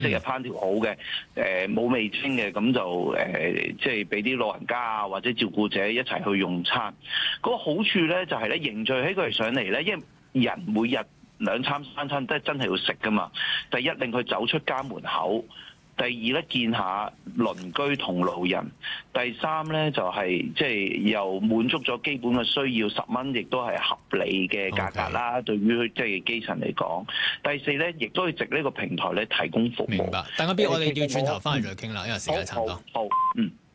即係烹調好嘅，冇味精嘅，咁就即係俾啲老人家啊或者照顧者一齊去用餐。嗰個好處咧就係咧凝聚起佢哋上嚟咧，因為人每日兩餐三餐都真係要食噶嘛。第一令佢走出家門口。第二咧，見下鄰居同路人；第三咧，就係即係又滿足咗基本嘅需要，10蚊亦都係合理嘅價格啦。對於即係基層嚟講，第四咧，亦都係藉呢個平台咧提供服務。 明白。鄧家彪，我哋要轉頭翻嚟再傾啦，因為時間差唔多。 好，嗯。